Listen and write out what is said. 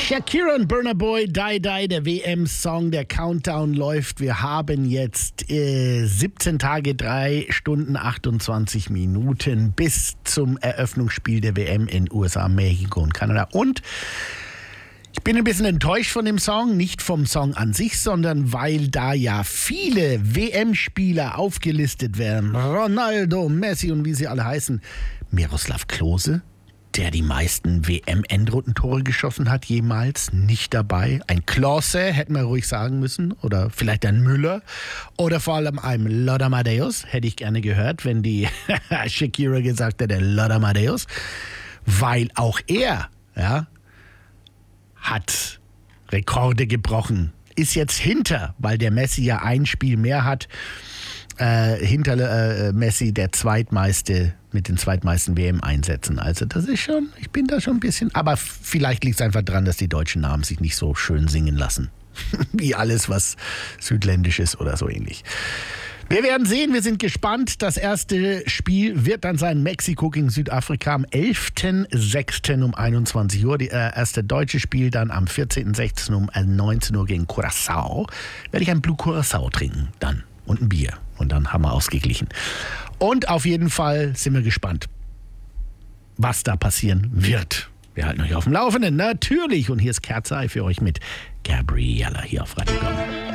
Shakira und Burna Boy, Die Die, der WM-Song, der Countdown läuft. Wir haben jetzt 17 Tage, 3 Stunden, 28 Minuten bis zum Eröffnungsspiel der WM in USA, Mexiko und Kanada. Und ich bin ein bisschen enttäuscht von dem Song, nicht vom Song an sich, sondern weil da ja viele WM-Spieler aufgelistet werden. Ronaldo, Messi und wie sie alle heißen. Miroslav Klose, der die meisten WM-Endrundentore geschossen hat jemals, nicht dabei. Ein Klose, hätten wir ruhig sagen müssen. Oder vielleicht ein Müller. Oder vor allem ein Lothar Matthäus. Hätte ich gerne gehört, wenn die Shakira gesagt hätte, Lothar Matthäus. Weil auch er, hat Rekorde gebrochen. Ist jetzt hinter, weil der Messi ja ein Spiel mehr hat. Hinter Messi der zweitmeiste mit den zweitmeisten WM-Einsätzen. Also das ist schon, ich bin da schon ein bisschen, aber vielleicht liegt es einfach dran, dass die deutschen Namen sich nicht so schön singen lassen. Wie alles, was südländisch ist oder so ähnlich. Wir werden sehen, wir sind gespannt. Das erste Spiel wird dann sein Mexiko gegen Südafrika am 11.06. um 21 Uhr. Das erste deutsche Spiel dann am 14.06. um 19 Uhr gegen Curaçao. Werde ich ein Blue Curaçao trinken dann und ein Bier. Und dann haben wir ausgeglichen. Und auf jeden Fall sind wir gespannt, was da passieren wird. Wir halten euch auf dem Laufenden, natürlich. Und hier ist Kerzei für euch mit Gabriella hier auf Radio Gong.